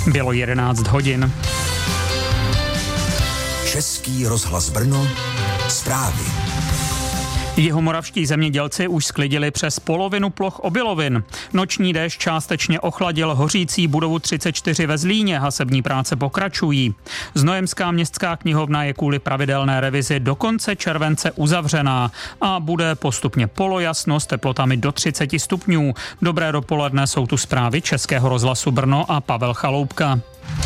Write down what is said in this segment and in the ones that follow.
Bylo 11 hodin. Český rozhlas Brno, zprávy. Jihomoravští zemědělci už sklidili přes polovinu ploch obilovin. Noční déšť částečně ochladil hořící budovu 34 ve Zlíně, hasební práce pokračují. Znojemská městská knihovna je kvůli pravidelné revizi do konce července uzavřená a bude postupně polojasno s teplotami do 30 stupňů. Dobré dopoledne, jsou tu zprávy Českého rozhlasu Brno a Pavel Chaloupka.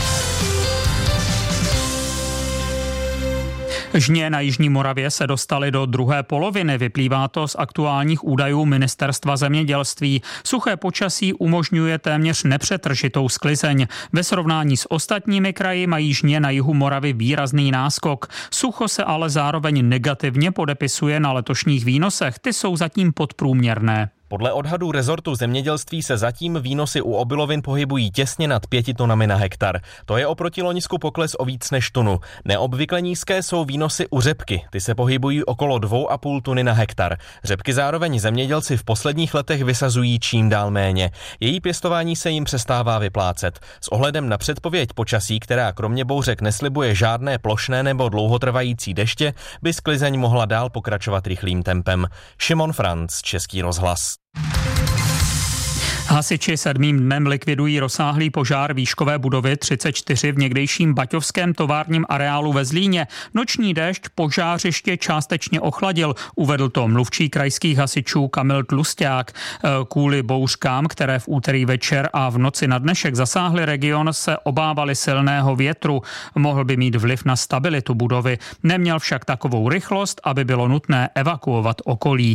Žně na jižní Moravě se dostaly do druhé poloviny, vyplývá to z aktuálních údajů Ministerstva zemědělství. Suché počasí umožňuje téměř nepřetržitou sklizeň. Ve srovnání s ostatními kraji mají žně na jihu Moravy výrazný náskok. Sucho se ale zároveň negativně podepisuje na letošních výnosech, ty jsou zatím podprůměrné. Podle odhadů rezortu zemědělství se zatím výnosy u obilovin pohybují těsně nad 5 tunami na hektar. To je oproti loňsku pokles o víc než tunu. Neobvykle nízké jsou výnosy u řepky. Ty se pohybují okolo 2,5 tuny na hektar. Řepky zároveň zemědělci v posledních letech vysazují čím dál méně. Její pěstování se jim přestává vyplácet. S ohledem na předpověď počasí, která kromě bouřek neslibuje žádné plošné nebo dlouhotrvající deště, by sklizeň mohla dál pokračovat rychlým tempem. Šimon Franc, Český rozhlas. Hasiči 7. dnem likvidují rozsáhlý požár výškové budovy 34 v někdejším baťovském továrním areálu ve Zlíně. Noční déšť požářiště částečně ochladil, uvedl to mluvčí krajských hasičů Kamil Tlusťák. Kvůli bouřkám, které v úterý večer a v noci na dnešek zasáhly region, se obávali silného větru. Mohl by mít vliv na stabilitu budovy. Neměl však takovou rychlost, aby bylo nutné evakuovat okolí.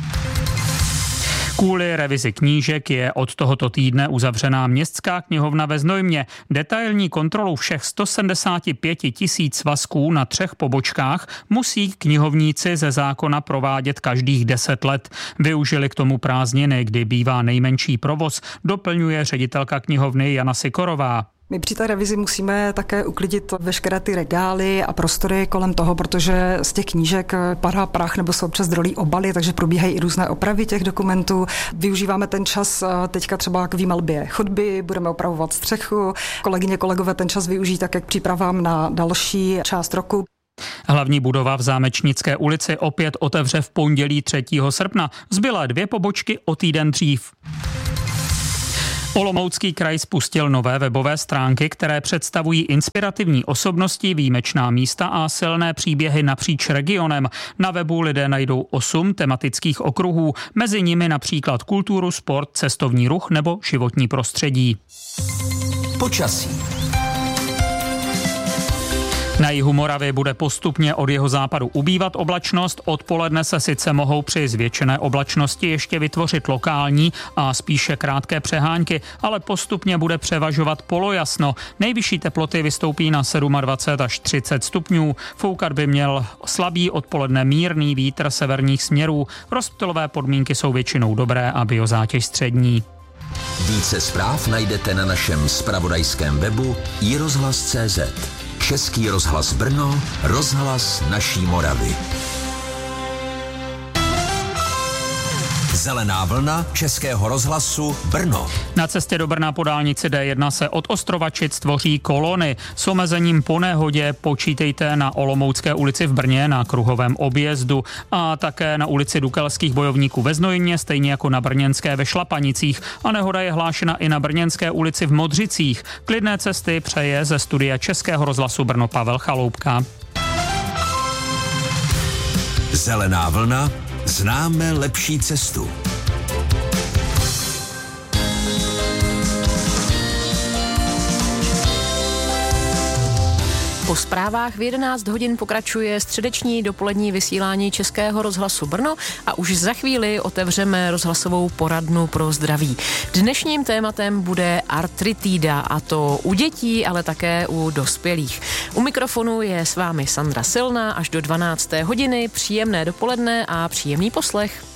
Kvůli revizi knížek je od tohoto týdne uzavřená městská knihovna ve Znojmě. Detailní kontrolu všech 175 000 svazků na 3 pobočkách musí knihovníci ze zákona provádět každých 10 let. Využili k tomu prázdniny, kdy bývá nejmenší provoz, doplňuje ředitelka knihovny Jana Sikorová. My při té revizi musíme také uklidit veškeré ty regály a prostory kolem toho, protože z těch knížek padá prach nebo se občas drolí obaly, takže probíhají i různé opravy těch dokumentů. Využíváme ten čas teďka třeba k výmalbě chodby, budeme opravovat střechu. Kolegyně, kolegové ten čas využijí tak, jak přípravám na další část roku. Hlavní budova v Zámečnické ulici opět otevře v pondělí 3. srpna. Zbylé 2 pobočky o týden dřív. Olomoucký kraj spustil nové webové stránky, které představují inspirativní osobnosti, výjimečná místa a silné příběhy napříč regionem. Na webu lidé najdou 8 tematických okruhů, mezi nimi například kulturu, sport, cestovní ruch nebo životní prostředí. Počasí. Na jihu Moravy bude postupně od jeho západu ubývat oblačnost, odpoledne se sice mohou při zvětšené oblačnosti ještě vytvořit lokální a spíše krátké přehánky, ale postupně bude převažovat polojasno. Nejvyšší teploty vystoupí na 27 až 30 stupňů. Foukat by měl slabý odpoledne mírný vítr severních směrů. Rozptylové podmínky jsou většinou dobré a biozátěž střední. Více zpráv najdete na našem zpravodajském webu iRozhlas.cz. Český rozhlas Brno, rozhlas naší Moravy. Zelená vlna Českého rozhlasu Brno. Na cestě do Brna po dálnici D1 se od Ostrovačic tvoří kolony. S omezením po nehodě počítejte na Olomoucké ulici v Brně na kruhovém objezdu a také na ulici Dukelských bojovníků ve Znojmě, stejně jako na Brněnské ve Šlapanicích. A nehoda je hlášena i na Brněnské ulici v Modřicích. Klidné cesty přeje ze studia Českého rozhlasu Brno Pavel Chaloupka. Zelená vlna. Známe lepší cestu. Po zprávách v 11 hodin pokračuje středeční dopolední vysílání Českého rozhlasu Brno a už za chvíli otevřeme rozhlasovou poradnu pro zdraví. Dnešním tématem bude artritída, a to u dětí, ale také u dospělých. U mikrofonu je s vámi Sandra Silná až do 12. hodiny. Příjemné dopoledne a příjemný poslech.